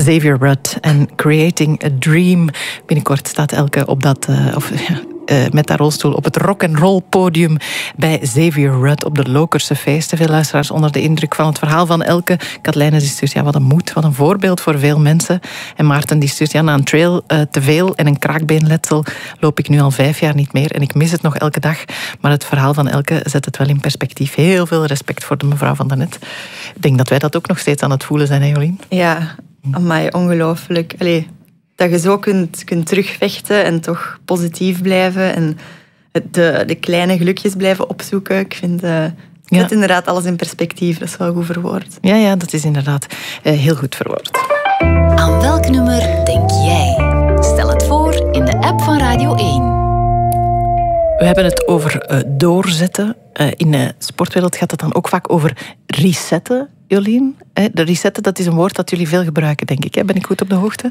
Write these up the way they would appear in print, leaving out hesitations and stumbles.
Xavier Rudd en Creating a Dream. Binnenkort staat Elke op dat... met haar rolstoel op het rock'n'roll podium bij Xavier Rudd op de Lokerse feesten. Veel luisteraars onder de indruk van het verhaal van Elke. Katlijne die stuurt, wat een moed, wat een voorbeeld voor veel mensen. En Maarten die stuurt, na een trail te veel en een kraakbeenletsel loop ik nu al 5 jaar niet meer en ik mis het nog elke dag. Maar het verhaal van Elke zet het wel in perspectief. Heel veel respect voor de mevrouw van daarnet. Ik denk dat wij dat ook nog steeds aan het voelen zijn, hè Jolien? Ja, amai, ongelooflijk. Allee, dat je zo kunt terugvechten en toch positief blijven en de kleine gelukjes blijven opzoeken. Ik vind zet inderdaad alles in perspectief. Dat is wel goed verwoord. Ja, dat is inderdaad heel goed verwoord. Aan welk nummer denk jij? Stel het voor in de app van Radio 1. We hebben het over doorzetten. In de sportwereld gaat het dan ook vaak over resetten, Jolien. De resetten, dat is een woord dat jullie veel gebruiken, denk ik. Ben ik goed op de hoogte?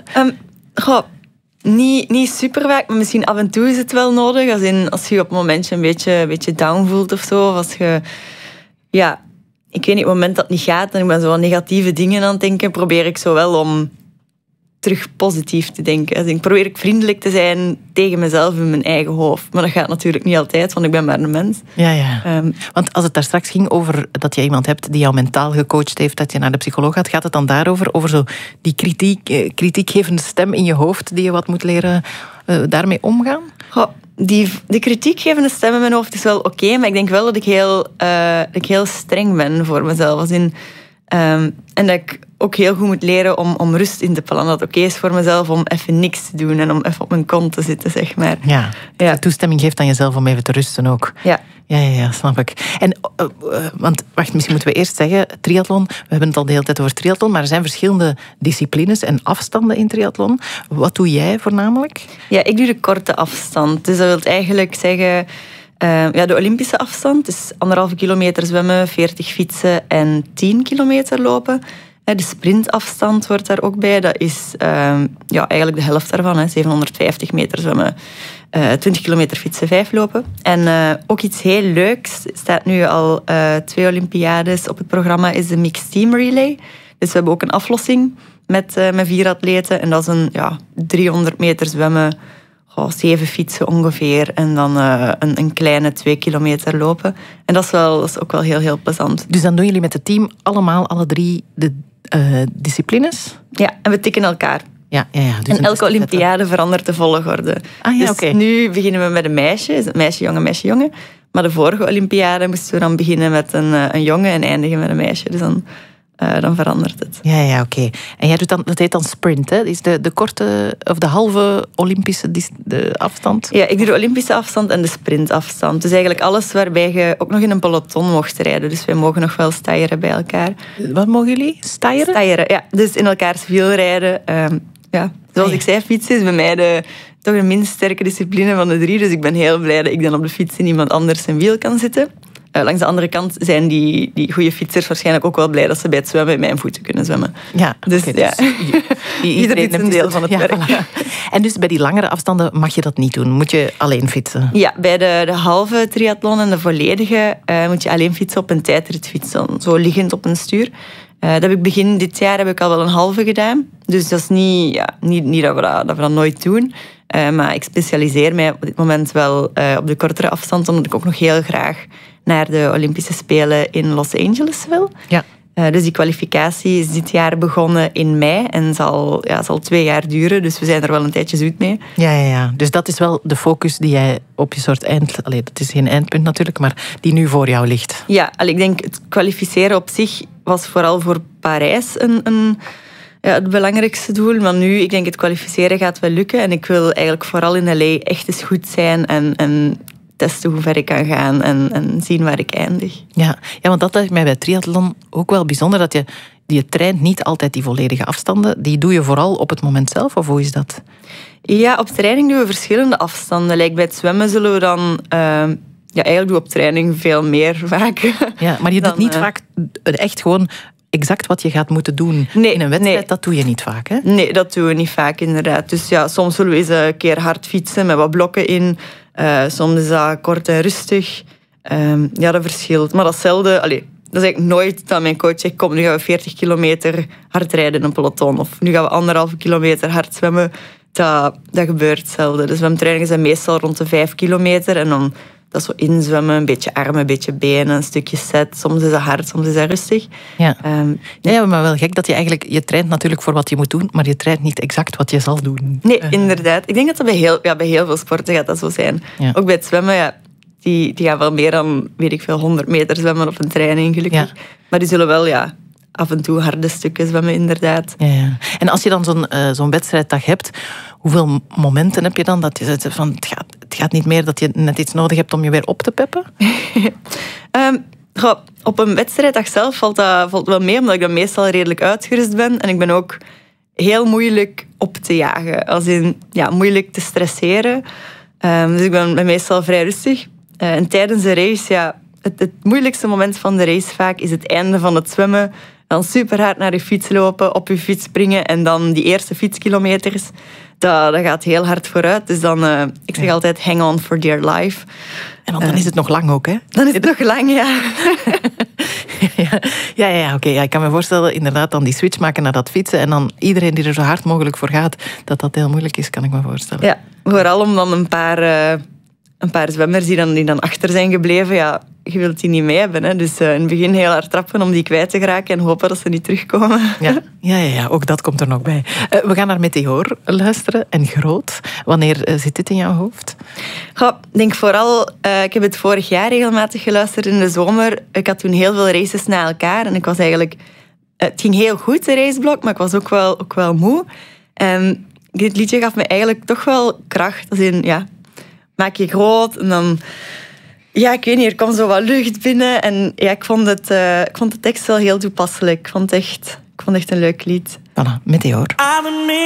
Niet super vaak, maar misschien af en toe is het wel nodig. Als je je op een momentje een beetje down voelt of zo. Of als je... Ja, ik weet niet, op het moment dat het niet gaat en ik ben zo aan negatieve dingen aan het denken, probeer ik zo wel om terug positief te denken. Dus ik probeer vriendelijk te zijn tegen mezelf in mijn eigen hoofd. Maar dat gaat natuurlijk niet altijd, want ik ben maar een mens. Ja. Want als het daar straks ging over dat je iemand hebt die jou mentaal gecoacht heeft, dat je naar de psycholoog gaat het dan daarover? Over zo die kritiekgevende stem in je hoofd die je wat moet leren daarmee omgaan? Die kritiekgevende stem in mijn hoofd is wel oké, maar ik denk wel dat ik heel streng ben voor mezelf. En dat ik ook heel goed moet leren om rust in te plannen. Dat het oké is voor mezelf om even niks te doen en om even op mijn kont te zitten, zeg maar. Ja, de toestemming geeft aan jezelf om even te rusten ook. Ja, snap ik. En, want wacht, misschien moeten we eerst zeggen, triathlon, we hebben het al de hele tijd over triathlon, maar er zijn verschillende disciplines en afstanden in triathlon. Wat doe jij voornamelijk? Ja, ik doe de korte afstand. Dus dat wil eigenlijk zeggen... de Olympische afstand is 1,5 kilometer zwemmen, 40 fietsen en 10 kilometer lopen. De sprintafstand hoort daar ook bij. Dat is eigenlijk de helft daarvan. 750 meter zwemmen, 20 kilometer fietsen, 5 lopen. En ook iets heel leuks, staat nu al 2 Olympiades op het programma, is de Mixed Team Relay. Dus we hebben ook een aflossing met 4 atleten. En dat is een 300 meter zwemmen, 7 fietsen ongeveer en dan een kleine 2 kilometer lopen. En dat is ook wel heel, heel plezant. Dus dan doen jullie met het team allemaal, alle 3 de disciplines? Ja, en we tikken elkaar. Ja. Dus en elke Olympiade verandert de volgorde. Dus nu beginnen we met een meisje, meisje, jongen. Maar de vorige Olympiade moesten we dan beginnen met een jongen en eindigen met een meisje. Dus dan verandert het. Ja, oké. En jij doet dan, dat heet dan sprint, hè? Dat is de korte of de halve Olympische afstand? Ja, ik doe de Olympische afstand en de sprintafstand. Dus eigenlijk alles waarbij je ook nog in een peloton mocht rijden. Dus wij mogen nog wel stijeren bij elkaar. Wat mogen jullie? Stijeren? Stijeren, ja. Dus in elkaars wiel rijden. Zoals ik zei, fietsen is bij mij toch de minst sterke discipline van de 3. Dus ik ben heel blij dat ik dan op de fiets in iemand anders zijn wiel kan zitten. Langs de andere kant zijn die goede fietsers waarschijnlijk ook wel blij dat ze bij het zwemmen in mijn voeten kunnen zwemmen. Ja, dus iedereen heeft een deel van het werk. Voilà. En dus bij die langere afstanden mag je dat niet doen? Moet je alleen fietsen? Ja, bij de halve triathlon en de volledige moet je alleen fietsen op een tijdritfiets. Zo liggend op een stuur. Dat heb ik begin dit jaar heb ik al wel een halve gedaan. Dus dat is niet dat we dat nooit doen. Maar ik specialiseer mij op dit moment wel op de kortere afstand, omdat ik ook nog heel graag naar de Olympische Spelen in Los Angeles wil. Ja. Dus die kwalificatie is dit jaar begonnen in mei en zal 2 jaar duren. Dus we zijn er wel een tijdje zoet mee. Ja. Dus dat is wel de focus die jij op je soort dat is geen eindpunt natuurlijk, maar die nu voor jou ligt. Ja, ik denk het kwalificeren op zich was vooral voor Parijs het belangrijkste doel. Maar nu, ik denk het kwalificeren gaat wel lukken. En ik wil eigenlijk vooral in LA echt eens goed zijn en testen hoe ver ik kan gaan en zien waar ik eindig. Ja, want dat lijkt mij bij triathlon ook wel bijzonder, dat je traint niet altijd die volledige afstanden. Die doe je vooral op het moment zelf, of hoe is dat? Ja, op training doen we verschillende afstanden. Bij het zwemmen zullen we dan... eigenlijk doen we op training veel meer vaak. Ja, maar je doet niet vaak echt gewoon exact wat je gaat moeten doen in een wedstrijd. Nee. Dat doe je niet vaak, hè? Nee, dat doen we niet vaak, inderdaad. Dus soms zullen we eens een keer hard fietsen met wat blokken in. Soms is dat kort en rustig. Dat verschilt. Maar dat dat is eigenlijk nooit dat mijn coach zegt, kom, nu gaan we 40 kilometer hard rijden in een peloton. Of nu gaan we 1,5 kilometer hard zwemmen. Dat gebeurt zelden. De zwemtrainingen zijn meestal rond de 5 kilometer. En dan dat zo inzwemmen, een beetje armen, een beetje benen, een stukje set. Soms is dat hard, soms is dat rustig. Ja. Maar wel gek dat je traint natuurlijk voor wat je moet doen, maar je traint niet exact wat je zal doen. Nee, inderdaad. Ik denk dat bij heel veel sporten gaat dat zo zijn. Ja. Ook bij het zwemmen, die gaan wel meer dan, 100 meter zwemmen op een training, gelukkig. Ja. Maar die zullen wel, af en toe harde stukken zwemmen, inderdaad. Ja. En als je dan zo'n wedstrijddag hebt, hoeveel momenten heb je dan dat je zegt van het gaat niet meer, dat je net iets nodig hebt om je weer op te peppen? Op een wedstrijddag zelf valt wel mee, omdat ik dan meestal redelijk uitgerust ben. En ik ben ook heel moeilijk op te jagen. Als in, moeilijk te stresseren. Dus ik ben meestal vrij rustig. En tijdens de race, het moeilijkste moment van de race vaak is het einde van het zwemmen. Dan super hard naar je fiets lopen, op je fiets springen en dan die eerste fietskilometers. Dat gaat heel hard vooruit. Dus dan, ik zeg altijd, hang on for dear life. En dan is het nog lang ook, hè? Dan is het nog lang, ja. Oké. Ik kan me voorstellen, inderdaad, dan die switch maken naar dat fietsen en dan iedereen die er zo hard mogelijk voor gaat, dat heel moeilijk is, kan ik me voorstellen. Ja, vooral om dan een paar zwemmers die dan achter zijn gebleven, je wilt die niet mee hebben. Hè? Dus in het begin heel hard trappen om die kwijt te geraken en hopen dat ze niet terugkomen. Ja, ook dat komt er nog bij. We gaan naar Meteor luisteren en Groot. Wanneer zit dit in jouw hoofd? Ik denk vooral, ik heb het vorig jaar regelmatig geluisterd in de zomer. Ik had toen heel veel races na elkaar en ik was eigenlijk... Het ging heel goed, de raceblok, maar ik was ook wel moe. Dit liedje gaf me eigenlijk toch wel kracht. Als in, maak je groot en dan... Ja, ik weet niet, er kwam zo wat lucht binnen. En ik vond de tekst wel heel toepasselijk. Ik vond het echt een leuk lied. Voilà, Meteor.